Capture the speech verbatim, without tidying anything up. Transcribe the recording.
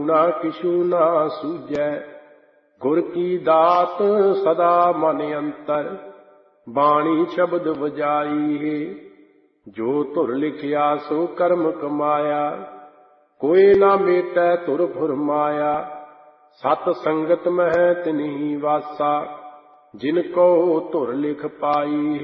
ਨਾ ਕਿਛੂ ਨਾ ਸੂਝੈ। ਗੁਰ ਕੀ ਦਾਤ ਸਦਾ ਮਨ ਅੰਤਰ, ਬਾਣੀ ਸ਼ਬਦ ਵਜਾਈ ਹੈ। ਜੋ ਧੁਰ ਲਿਖਿਆ ਸੋ ਕਰਮ ਕਮਾਇਆ, ਕੋਈ ਨਾ ਮੇਟੈ ਧੁਰ ਫੁਰਮਾਇਆ। ਸਤ ਸੰਗਤ ਮਹਿ ਤਿਨਹੀ ਵਾਸਾ, ਜਿਨ ਕੋ ਧੁਰ ਲਿਖ ਪਾਈ ਹੈ।